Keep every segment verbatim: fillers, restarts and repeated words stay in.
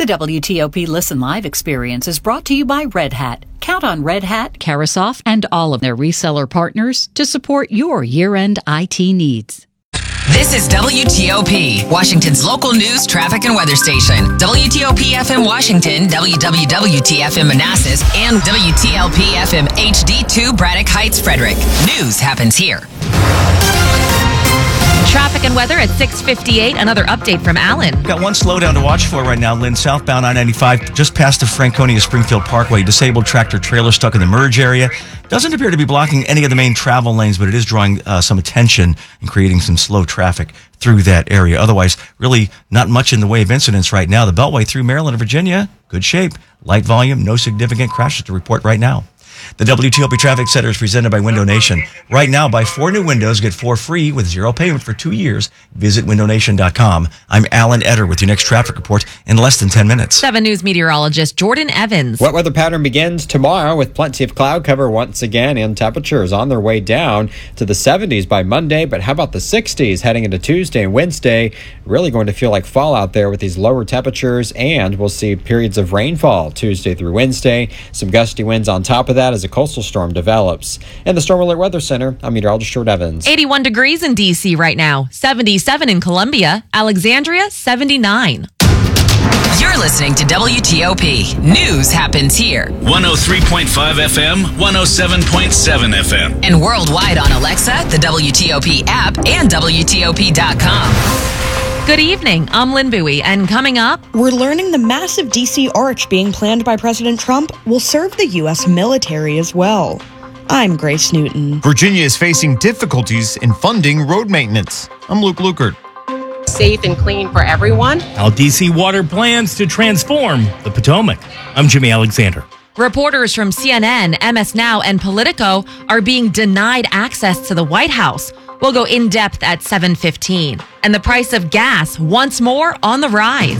W T O P Listen Live experience is brought to you by Red Hat. Count on Red Hat, Karasoff, and all of their reseller partners to support your year-end I T needs. This is W T O P, Washington's local news, traffic, and weather station. W T O P F M Washington, W W W T F M Manassas, and W T L P F M H D two Braddock Heights, Frederick. News happens here. Traffic and weather at six fifty-eight. Another update from Alan. Got one slowdown to watch for right now, Lynn. Southbound I ninety-five, just past the Franconia Springfield Parkway. Disabled tractor trailer stuck in the merge area. Doesn't appear to be blocking any of the main travel lanes, but it is drawing uh, some attention and creating some slow traffic through that area. Otherwise, really not much in the way of incidents right now. The Beltway through Maryland and Virginia, good shape. Light volume, no significant crashes to report right now. The W T O P Traffic Center is presented by Window Nation. Right now, buy four new windows, get four free with zero payment for two years. Visit window nation dot com. I'm Alan Etter with your next traffic report in less than ten minutes. seven News meteorologist Jordan Evans. Wet weather pattern begins tomorrow with plenty of cloud cover once again, and temperatures on their way down to the seventies by Monday. But how about the sixties heading into Tuesday and Wednesday? Really going to feel like fall out there with these lower temperatures, and we'll see periods of rainfall Tuesday through Wednesday. Some gusty winds on top of that as a coastal storm develops. In the Storm Alert Weather Center, I'm meteorologist Jordan Evans. eighty-one degrees in D C right now, seventy-seven in Columbia, Alexandria, seventy-nine. You're listening to W T O P. News happens here. one oh three point five F M, one oh seven point seven F M. And worldwide on Alexa, the W T O P app, and W T O P dot com. Good evening, I'm Lynn Bowie, and coming up, we're learning the massive D C arch being planned by President Trump will serve the U S military as well. I'm Grace Newton. Virginia is facing difficulties in funding road maintenance. I'm Luke Lukert. Safe and clean for everyone. How D C Water plans to transform the Potomac. I'm Jimmy Alexander. Reporters from C N N, M S Now, and Politico are being denied access to the White House. We'll go in depth at seven fifteen. And the price of gas once more on the rise.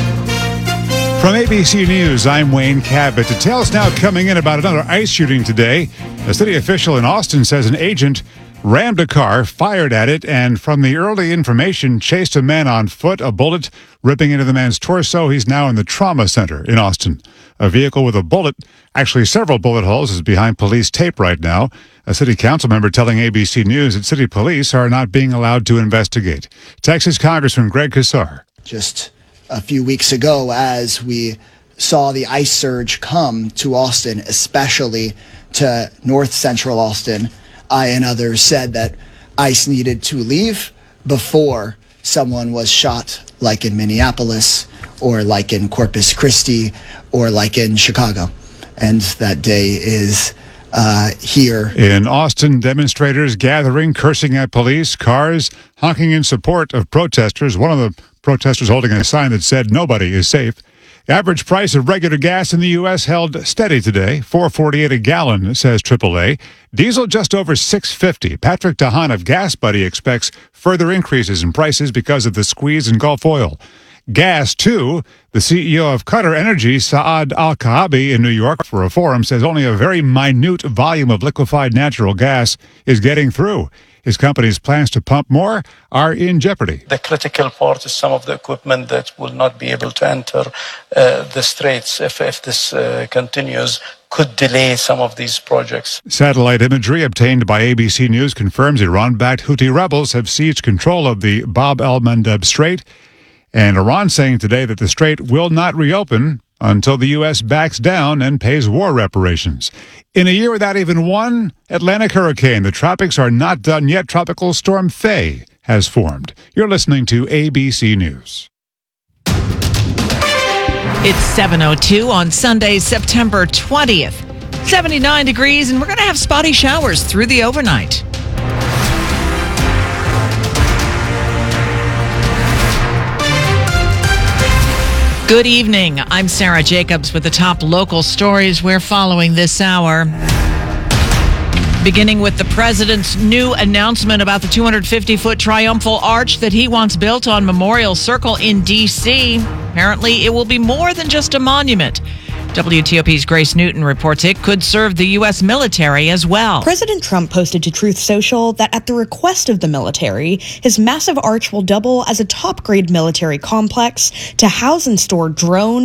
From A B C News, I'm Wayne Cabot. Details now coming in about another ICE shooting today. A city official in Austin says an agent rammed a car, fired at it, and from the early information, chased a man on foot, a bullet ripping into the man's torso. He's now in the trauma center in Austin. A vehicle with a bullet, actually several bullet holes, is behind police tape right now. A city council member telling A B C News that city police are not being allowed to investigate. Texas Congressman Greg Casar. Just a few weeks ago, as we saw the ICE surge come to Austin, especially to north central Austin, I and others said that ICE needed to leave before someone was shot, like in Minneapolis or like in Corpus Christi or like in Chicago. And that day is uh, here. In Austin, demonstrators gathering, cursing at police, cars honking in support of protesters. One of the protesters holding a sign that said nobody is safe. The average price of regular gas in the U S held steady today, four forty-eight a gallon, says triple A. Diesel just over six fifty. Patrick DeHaan of Gas Buddy expects further increases in prices because of the squeeze in Gulf oil. Gas, too. The C E O of Qatar Energy, Saad Al-Kaabi, in New York for a forum, says only a very minute volume of liquefied natural gas is getting through. His company's plans to pump more are in jeopardy. The critical part is some of the equipment that will not be able to enter uh, the straits if, if this uh, continues, could delay some of these projects. Satellite imagery obtained by A B C News confirms Iran-backed Houthi rebels have seized control of the Bab el-Mandeb Strait, and Iran saying today that the strait will not reopen until the U S backs down and pays war reparations. In a year without even one Atlantic hurricane, the tropics are not done yet. Tropical Storm Faye has formed. You're listening to A B C News. It's seven oh two on Sunday, September twentieth. seventy-nine degrees, and we're going to have spotty showers through the overnight. Good evening. I'm Sarah Jacobs with the top local stories we're following this hour. Beginning with the president's new announcement about the two hundred fifty foot triumphal arch that he wants built on Memorial Circle in D C. Apparently, it will be more than just a monument. W T O P's Grace Newton reports it could serve the U S military as well. President Trump posted to Truth Social that at the request of the military, his massive arch will double as a top-grade military complex to house and store drones,